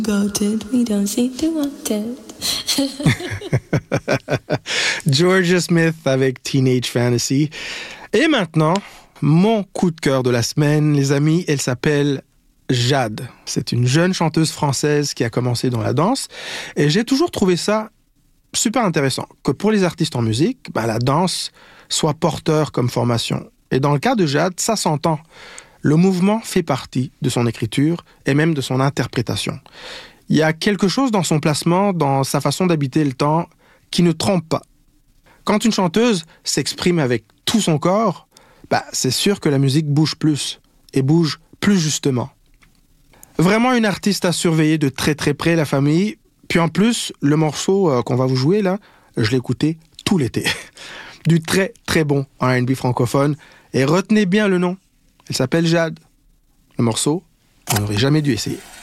Ghosted, we don't seem to want it. Georgia Smith avec Teenage Fantasy. Et maintenant, mon coup de cœur de la semaine, les amis, elle s'appelle Jade. C'est une jeune chanteuse française qui a commencé dans la danse. Et j'ai toujours trouvé ça super intéressant, que pour les artistes en musique, la danse soit porteur comme formation. Et dans le cas de Jade, ça s'entend. Le mouvement fait partie de son écriture et même de son interprétation. Il y a quelque chose dans son placement, dans sa façon d'habiter le temps, qui ne trompe pas. Quand une chanteuse s'exprime avec tout son corps, c'est sûr que la musique bouge plus, et bouge plus justement. Vraiment une artiste à surveiller de très très près, la famille. Puis en plus, le morceau qu'on va vous jouer là, je l'ai écouté tout l'été. Du très très bon R&B francophone. Et retenez bien le nom. Elle s'appelle Jade. Le morceau, on n'aurait jamais dû essayer.